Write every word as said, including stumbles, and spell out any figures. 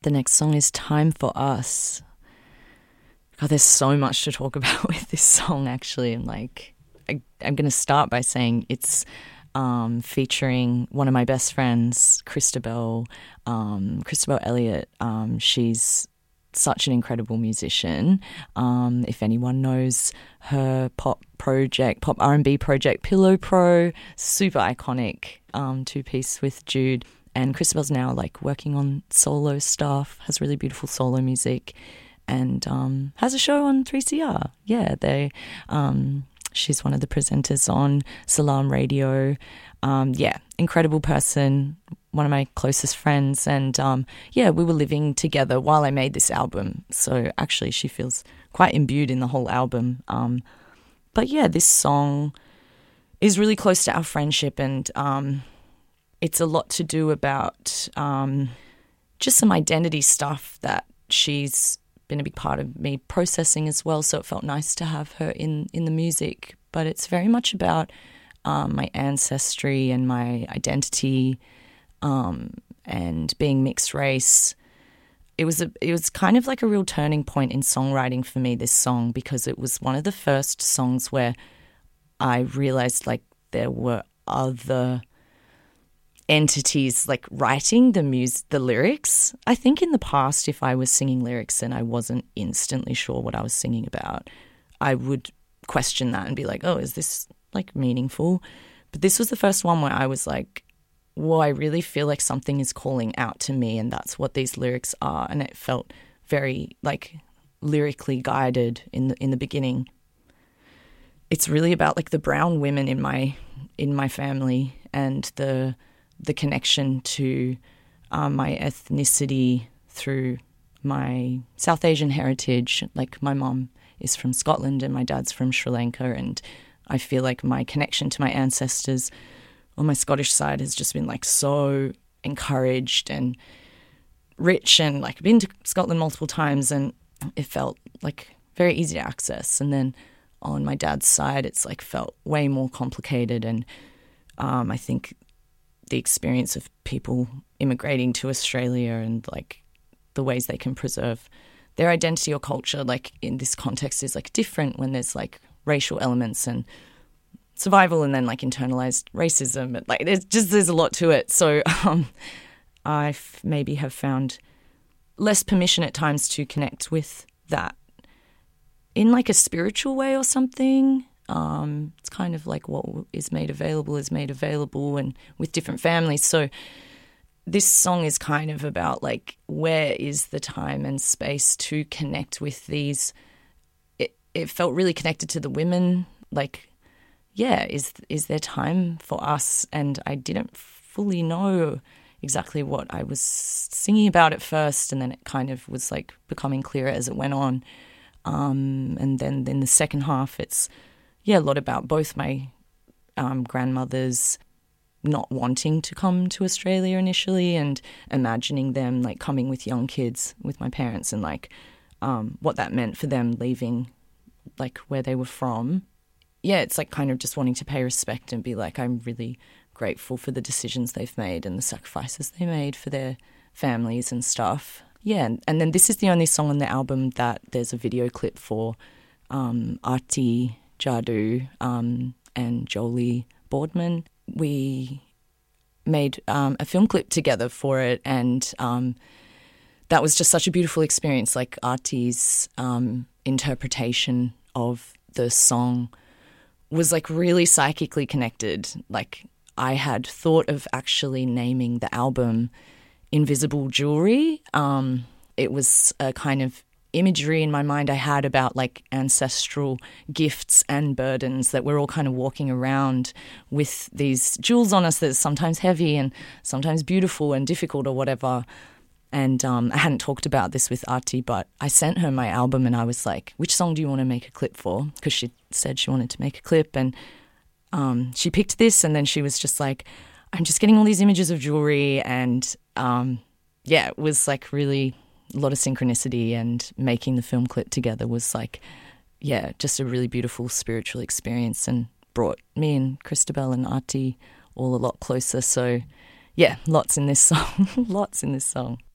The next song is Time for Us. God, there's so much to talk about with this song, actually. And like, I, I'm going to start by saying it's um, featuring one of my best friends, Christabel, um, Christabel Elliott. Um, she's such an incredible musician. Um, if anyone knows her pop project, pop R and B project, Pillow Pro, super iconic um, two-piece with Jude. And Christabel's now like working on solo stuff, has really beautiful solo music, and um, has a show on three C R. Yeah, they. Um, she's one of the presenters on Salam Radio. Um, yeah, incredible person, one of my closest friends. And um, yeah, we were living together while I made this album. So actually she feels quite imbued in the whole album. Um, but yeah, this song is really close to our friendship, and um, it's a lot to do about um, just some identity stuff that she's been a big part of me processing as well. So it felt nice to have her in, in the music. But it's very much about um, my ancestry and my identity um, and being mixed race. It was a, it was kind of like a real turning point in songwriting for me, this song, because it was one of the first songs where I realized like there were other entities like writing the mus- the lyrics. I think in the past, if I was singing lyrics and I wasn't instantly sure what I was singing about, I would question that and be like, oh, is this like meaningful? But this was the first one where I was like, well, I really feel like something is calling out to me, and that's what these lyrics are. And it felt very like lyrically guided in the in the beginning. It's really about like the brown women in my in my family and the the connection to um, my ethnicity through my South Asian heritage. Like my mom is from Scotland and my dad's from Sri Lanka, and I feel like my connection to my ancestors on my Scottish side has just been like so encouraged and rich, and like been to Scotland multiple times, and it felt like very easy to access. And then on my dad's side, it's like felt way more complicated, and um, I think the experience of people immigrating to Australia and like the ways they can preserve their identity or culture, like in this context, is like different when there's like racial elements and survival, and then like internalized racism. Like there's just there's a lot to it. So um, I f- maybe have found less permission at times to connect with that in like a spiritual way or something. Um, it's kind of like what is made available is made available, and with different families. So this song is kind of about like, where is the time and space to connect with these? It, it felt really connected to the women. Like, yeah, is is there time for us? And I didn't fully know exactly what I was singing about at first, and then it kind of was like becoming clearer as it went on. Um, and then in the second half, it's yeah, a lot about both my um, grandmothers not wanting to come to Australia initially, and imagining them like coming with young kids with my parents, and like um, what that meant for them leaving like where they were from. Yeah, it's like kind of just wanting to pay respect and be like, I'm really grateful for the decisions they've made and the sacrifices they made for their families and stuff. Yeah, and, and then this is the only song on the album that there's a video clip for. um, Aarti Jadoo um, and Jolie Boardman. We made um, a film clip together for it, and um, that was just such a beautiful experience. Like Aarti's um, interpretation of the song was like really psychically connected. Like I had thought of actually naming the album Invisible Jewelry. Um, it was a kind of imagery in my mind I had about like ancestral gifts and burdens, that we're all kind of walking around with these jewels on us that's sometimes heavy and sometimes beautiful and difficult or whatever. And um, I hadn't talked about this with Aarti, but I sent her my album and I was like, which song do you want to make a clip for? Because she said she wanted to make a clip, and um, she picked this, and then she was just like, I'm just getting all these images of jewelry, and um, yeah, it was like really a lot of synchronicity, and making the film clip together was like, yeah, just a really beautiful spiritual experience, and brought me and Christabel and Aarti all a lot closer. So yeah, lots in this song, lots in this song.